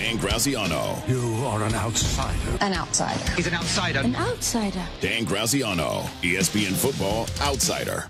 Dan Graziano. You are an outsider. An outsider. He's an outsider. An outsider. Dan Graziano, ESPN Football Outsider.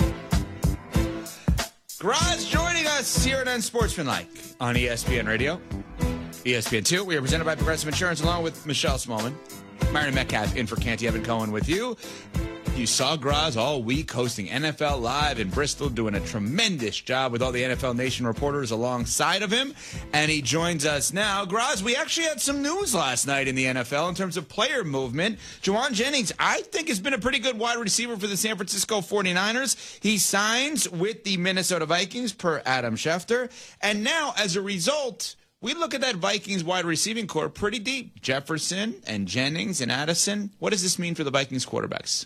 Graz joining us here at Unsportsmanlike on ESPN Radio. ESPN2. We are presented by Progressive Insurance along with Michelle Smallman. Myron Metcalf in for Canty Evan Cohen with you. You saw Graz all week hosting NFL Live in Bristol, doing a tremendous job with all the NFL Nation reporters alongside of him. And he joins us now. Graz, we actually had some news last night in the NFL in terms of player movement. Jauan Jennings, I think, has been a pretty good wide receiver for the San Francisco 49ers. He signs with the Minnesota Vikings per Adam Schefter. And now, as a result, we look at that Vikings wide receiving core pretty deep. Jefferson and Jennings and Addison. What does this mean for the Vikings quarterbacks?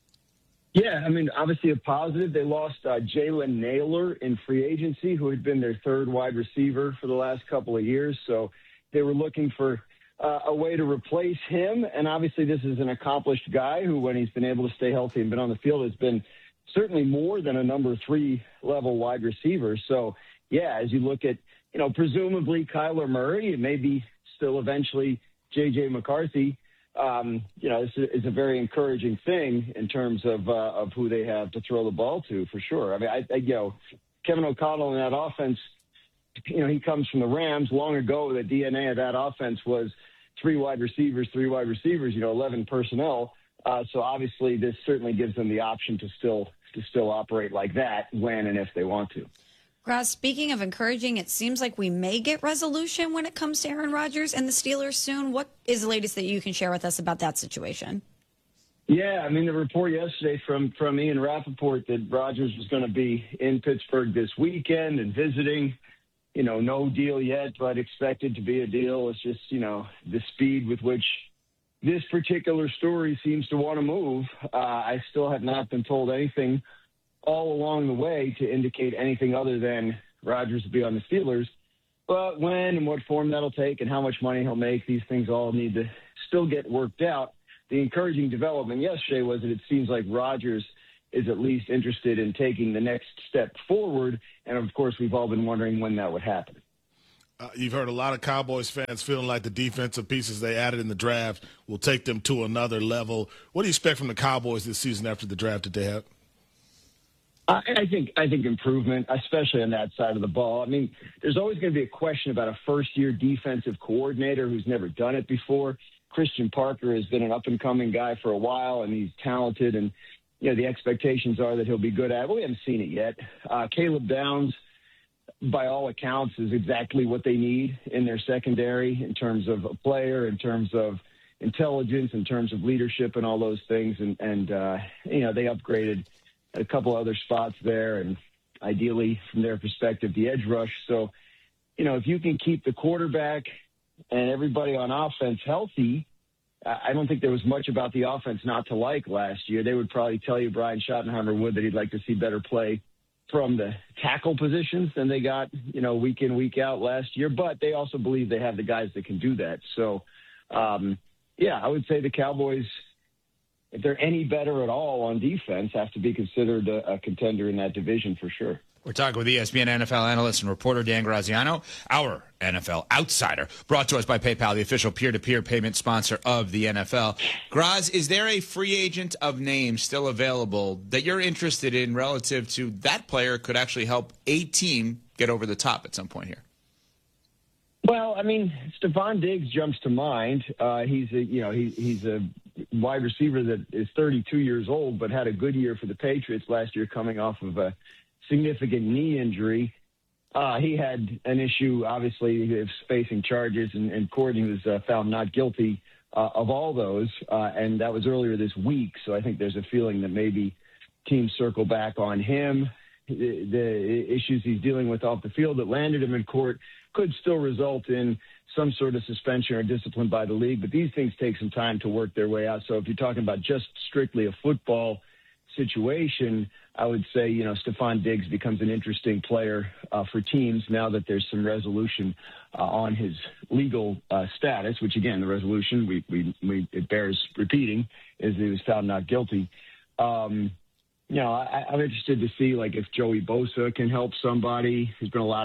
Yeah, I mean, obviously a positive. They lost Jalen Naylor in free agency, who had been their third wide receiver for the last couple of years. So they were looking for a way to replace him. And obviously this is an accomplished guy who, when he's been able to stay healthy and been on the field, has been certainly more than a number 3 level wide receiver. So, yeah, as you look at, presumably Kyler Murray and maybe still eventually J.J. McCarthy, this is a very encouraging thing in terms of who they have to throw the ball to, for sure. I mean, Kevin O'Connell in that offense, he comes from the Rams. Long ago, the DNA of that offense was 3 wide receivers, 11 personnel. So obviously, this certainly gives them the option to still operate like that when and if they want to. Graz, speaking of encouraging, it seems like we may get resolution when it comes to Aaron Rodgers and the Steelers soon. What is the latest that you can share with us about that situation? Yeah, I mean, the report yesterday from Ian Rappaport that Rodgers was going to be in Pittsburgh this weekend and visiting. No deal yet, but expected to be a deal. It's just, the speed with which this particular story seems to want to move. I still have not been told anything all along the way to indicate anything other than Rodgers will be on the Steelers. But when and what form that'll take and how much money he'll make, these things all need to still get worked out. The encouraging development yesterday was that it seems like Rodgers is at least interested in taking the next step forward. And, of course, we've all been wondering when that would happen. You've heard a lot of Cowboys fans feeling like the defensive pieces they added in the draft will take them to another level. What do you expect from the Cowboys this season after the draft that they have? I think improvement, especially on that side of the ball. I mean, there's always going to be a question about a first-year defensive coordinator who's never done it before. Christian Parker has been an up-and-coming guy for a while, and he's talented, and the expectations are that he'll be good at it. Well, we haven't seen it yet. Caleb Downs, by all accounts, is exactly what they need in their secondary in terms of a player, in terms of intelligence, in terms of leadership, and all those things. And they upgraded a couple other spots there, and ideally, from their perspective, the edge rush. So, if you can keep the quarterback and everybody on offense healthy, I don't think there was much about the offense not to like last year. They would probably tell you, Brian Schottenheimer would, that he'd like to see better play from the tackle positions than they got, week in, week out last year. But they also believe they have the guys that can do that. So, I would say the Cowboys, if they're any better at all on defense, have to be considered a contender in that division for sure. We're talking with ESPN NFL analyst and reporter Dan Graziano, our NFL outsider, brought to us by PayPal, the official peer-to-peer payment sponsor of the NFL. Graz, is there a free agent of name still available that you're interested in relative to that player could actually help a team get over the top at some point here? Well, I mean, Stephon Diggs jumps to mind. He's a wide receiver that is 32 years old, but had a good year for the Patriots last year, coming off of a significant knee injury. He had an issue, obviously, of facing charges, and Courtney was found not guilty of all those, and that was earlier this week. So I think there's a feeling that maybe teams circle back on him. The issues he's dealing with off the field that landed him in court could still result in some sort of suspension or discipline by the league, but these things take some time to work their way out. So if you're talking about just strictly a football situation, I would say, Stephon Diggs becomes an interesting player for teams now that there's some resolution on his legal status, which, again, the resolution, it bears repeating, is he was found not guilty. I'm interested to see, if Joey Bosa can help somebody. There's been a lot of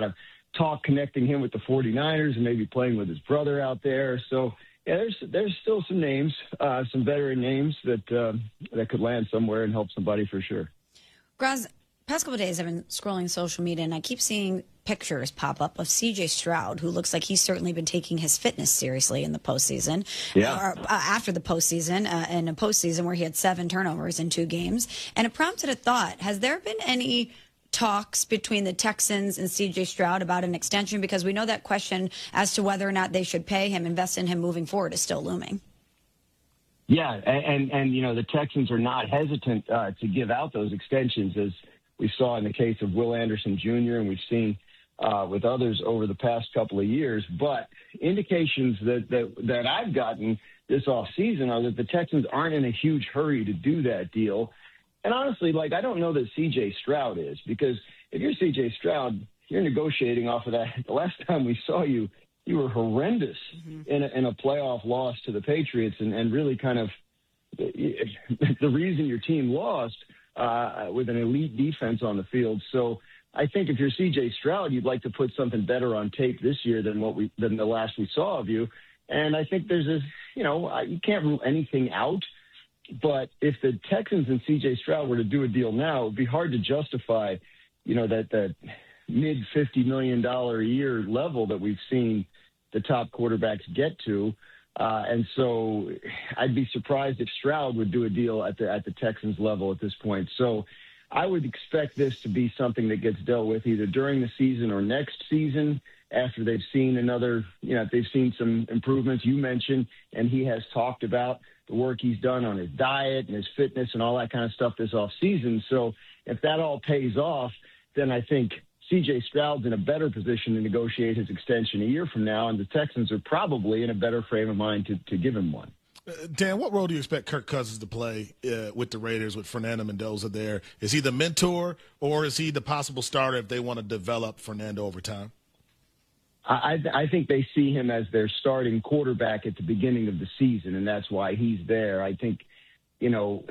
talk connecting him with the 49ers and maybe playing with his brother out there. So, yeah, there's still some names, some veteran names that could land somewhere and help somebody for sure. Graz, past couple of days I've been scrolling social media and I keep seeing pictures pop up of C.J. Stroud, who looks like he's certainly been taking his fitness seriously in the postseason. Yeah. Or, after the postseason, in a postseason where he had 7 turnovers in 2 games. And it prompted a thought. Has there been any talks between the Texans and C.J. Stroud about an extension? Because we know that question as to whether or not they should pay him, invest in him moving forward is still looming. Yeah, and you know, the Texans are not hesitant to give out those extensions, as we saw in the case of Will Anderson Jr., and we've seen with others over the past couple of years. But indications that I've gotten this offseason are that the Texans aren't in a huge hurry to do that deal. And honestly, like, I don't know that C.J. Stroud is, because if you're C.J. Stroud, you're negotiating off of that. The last time we saw you, you were horrendous in a playoff loss to the Patriots, and really kind of the reason your team lost with an elite defense on the field. So I think if you're C.J. Stroud, you'd like to put something better on tape this year than the last we saw of you. And I think there's you can't rule anything out. But if the Texans and C.J. Stroud were to do a deal now, it would be hard to justify, that mid-$50 million a year level that we've seen the top quarterbacks get to. And so I'd be surprised if Stroud would do a deal at the Texans level at this point. So I would expect this to be something that gets dealt with either during the season or next season after they've seen if they've seen some improvements. You mentioned, and he has talked about the work he's done on his diet and his fitness and all that kind of stuff this offseason. So if that all pays off, then I think C.J. Stroud's in a better position to negotiate his extension a year from now, and the Texans are probably in a better frame of mind to give him one. Dan, what role do you expect Kirk Cousins to play with the Raiders with Fernando Mendoza there? Is he the mentor, or is he the possible starter if they want to develop Fernando over time? I think they see him as their starting quarterback at the beginning of the season, and that's why he's there. I think, the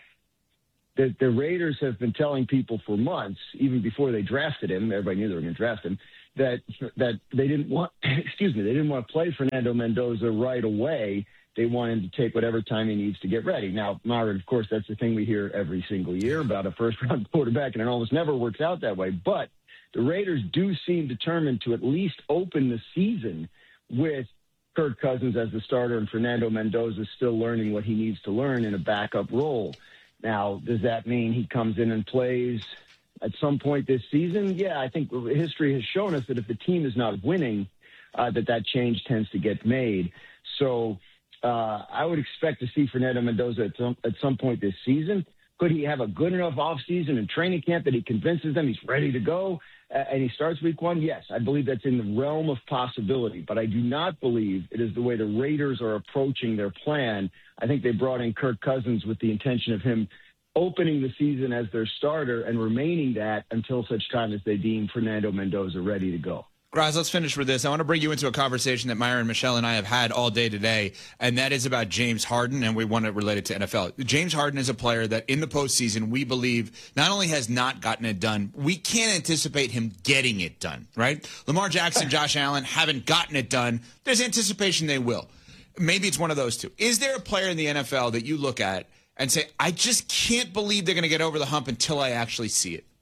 Raiders have been telling people for months, even before they drafted him, everybody knew they were going to draft him, that they didn't want, they didn't want to play Fernando Mendoza right away. They want him to take whatever time he needs to get ready. Now, Myron, of course, that's the thing we hear every single year about a first-round quarterback, and it almost never works out that way. But the Raiders do seem determined to at least open the season with Kirk Cousins as the starter and Fernando Mendoza still learning what he needs to learn in a backup role. Now, does that mean he comes in and plays at some point this season? Yeah, I think history has shown us that if the team is not winning, that change tends to get made. So I would expect to see Fernando Mendoza at some point this season. Could he have a good enough offseason and training camp that he convinces them he's ready to go and he starts week 1? Yes, I believe that's in the realm of possibility. But I do not believe it is the way the Raiders are approaching their plan. I think they brought in Kirk Cousins with the intention of him opening the season as their starter and remaining that until such time as they deem Fernando Mendoza ready to go. Graz, let's finish with this. I want to bring you into a conversation that Myron, Michelle, and I have had all day today, and that is about James Harden, and we want to relate it to NFL. James Harden is a player that in the postseason we believe not only has not gotten it done, we can't anticipate him getting it done, right? Lamar Jackson, Josh Allen haven't gotten it done. There's anticipation they will. Maybe it's one of those two. Is there a player in the NFL that you look at and say, I just can't believe they're going to get over the hump until I actually see it?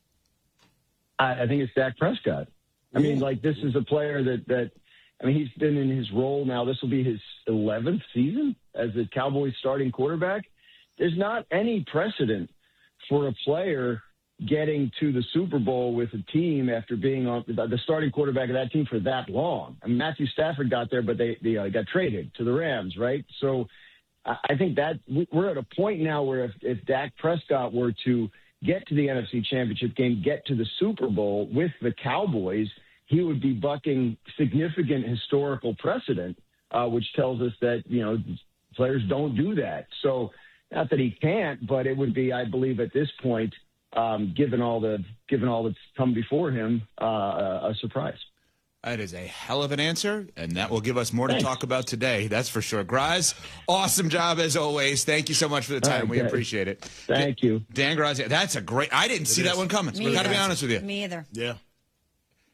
I think it's Dak Prescott. I mean, this is a player that he's been in his role now. This will be his 11th season as the Cowboys starting quarterback. There's not any precedent for a player getting to the Super Bowl with a team after being on the starting quarterback of that team for that long. I mean, Matthew Stafford got there, but they got traded to the Rams, right? So I think that we're at a point now where if Dak Prescott were to get to the NFC Championship game, get to the Super Bowl with the Cowboys, he would be bucking significant historical precedent, which tells us that, players don't do that. So not that he can't, but it would be, I believe at this point, given all that's come before him, a surprise. That is a hell of an answer, and that will give us more to talk about today. That's for sure. Graz, awesome job as always. Thank you so much for the time. We appreciate it. Thank you. Dan Graz, that's a great – I didn't see that one coming. We got to be honest with you. Me either. Yeah.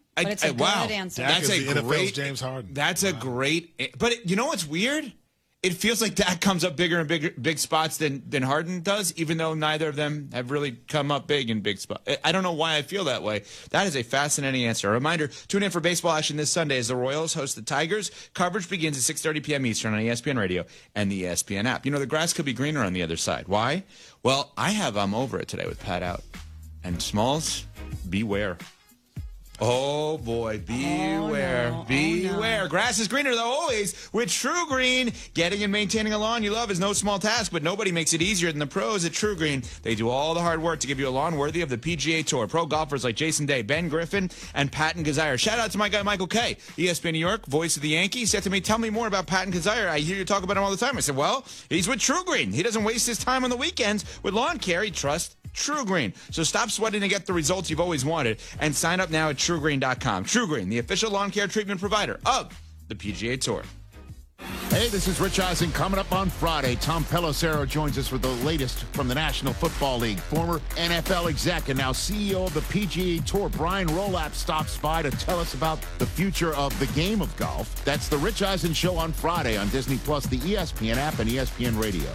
But it's a wow. good answer. Dak That's is a the great NFL's James Harden. That's a great. But you know what's weird? It feels like Dak comes up bigger and big spots than Harden does, even though neither of them have really come up big in big spots. I don't know why I feel that way. That is a fascinating answer. A reminder, tune in for baseball action this Sunday as the Royals host the Tigers. Coverage begins at 6:30 p.m. Eastern on ESPN Radio and the ESPN app. You know, the grass could be greener on the other side. Why? Well, I have Over It today with Pat Out. And Smalls, beware. Oh, boy. Beware. Oh, no. Beware. Oh, no. Grass is greener, though, always with True Green. Getting and maintaining a lawn you love is no small task, but nobody makes it easier than the pros at True Green. They do all the hard work to give you a lawn worthy of the PGA Tour. Pro golfers like Jason Day, Ben Griffin, and Patton Kizzire. Shout out to my guy, Michael Kay, ESPN New York, voice of the Yankees. Said to me, tell me more about Patton Kizzire. I hear you talk about him all the time. I said, well, he's with True Green. He doesn't waste his time on the weekends with lawn care. He trusts True Green. So stop sweating to get the results you've always wanted and sign up now at TrueGreen.com. True Green, the official lawn care treatment provider of the PGA Tour. Hey, this is Rich Eisen. Coming up on Friday, Tom Pelissero joins us with the latest from the National Football League. Former NFL exec and now CEO of the PGA Tour, Brian Rolapp, stops by to tell us about the future of the game of golf. That's the Rich Eisen Show on Friday on Disney+, the ESPN app, and ESPN Radio.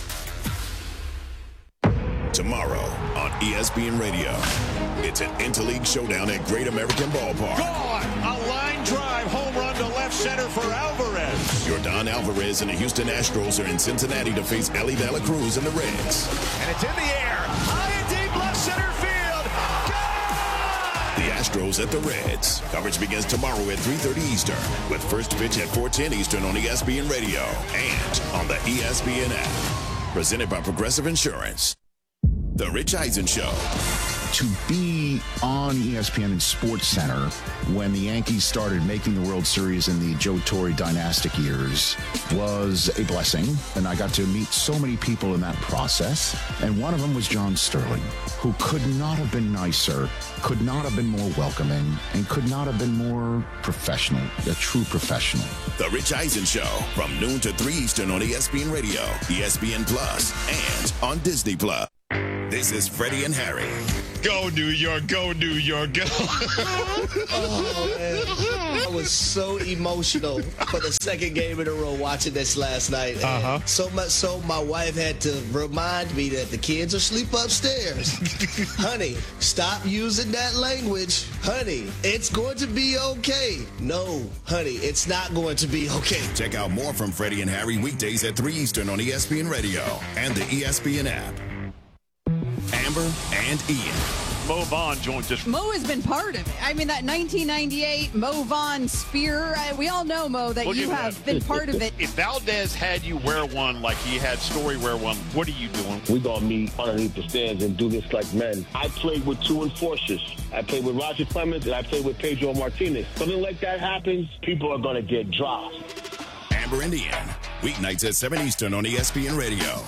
Tomorrow on ESPN Radio, it's an interleague showdown at Great American Ballpark. Gone! A line drive home run to left center for Alvarez. Yordan Alvarez and the Houston Astros are in Cincinnati to face Ellie De La Cruz and the Reds. And it's in the air. High and deep left center field. The Astros at the Reds. Coverage begins tomorrow at 3:30 Eastern with first pitch at 4:10 Eastern on ESPN Radio and on the ESPN app. Presented by Progressive Insurance. The Rich Eisen Show. To be on ESPN and Sports Center when the Yankees started making the World Series in the Joe Torre dynastic years was a blessing. And I got to meet so many people in that process. And one of them was John Sterling, who could not have been nicer, could not have been more welcoming, and could not have been more professional, a true professional. The Rich Eisen Show from noon to 3 Eastern on ESPN Radio, ESPN Plus, and on Disney Plus. This is Freddie and Harry. Go, New York, go, New York, go. Oh, man. I was so emotional for the second game in a row watching this last night. And so much so my wife had to remind me that the kids are asleep upstairs. Honey, stop using that language. Honey, it's going to be okay. No, honey, it's not going to be okay. Check out more from Freddie and Harry weekdays at 3 Eastern on ESPN Radio and the ESPN app. Amber and Ian. Mo Vaughn joins us. Mo has been part of it. I mean, that 1998 Mo Vaughn spear, we all know, Mo, that you have been part of it. If Valdez had you wear one like he had Story wear one, what are you doing? We're going to meet underneath the stands and do this like men. I played with two enforcers. I played with Roger Clemens and I played with Pedro Martinez. Something like that happens, people are going to get dropped. Amber and Ian. Weeknights at 7 Eastern on ESPN Radio.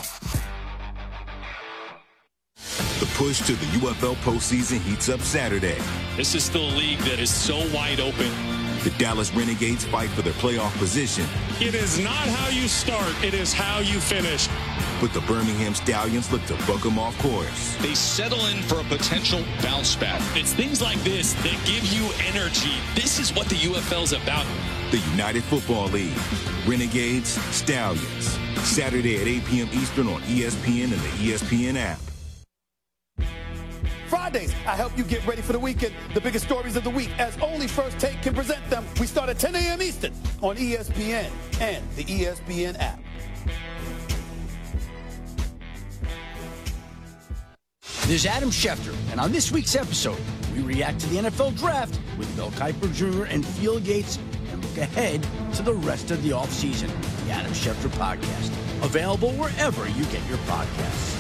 The push to the UFL postseason heats up Saturday. This is still a league that is so wide open. The Dallas Renegades fight for their playoff position. It is not how you start, it is how you finish. But the Birmingham Stallions look to buck them off course. They settle in for a potential bounce back. It's things like this that give you energy. This is what the UFL's about. The United Football League. Renegades, Stallions. Saturday at 8 p.m. Eastern on ESPN and the ESPN app. Fridays, I help you get ready for the weekend. The biggest stories of the week, as only First Take can present them. We start at 10 a.m. Eastern on ESPN and the ESPN app. This is Adam Schefter, and on this week's episode, we react to the NFL Draft with Bill Kiper Jr. and Field Gates and look ahead to the rest of the offseason. The Adam Schefter Podcast, available wherever you get your podcasts.